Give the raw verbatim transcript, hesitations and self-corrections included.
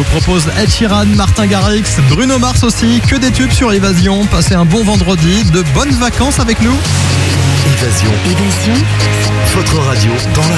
propose Ed Sheeran, Martin Garrix, Bruno Mars aussi. Que des tubes sur Évasion. Passez un bon vendredi, de bonnes vacances avec nous. Évasion. Évasion. Votre radio dans la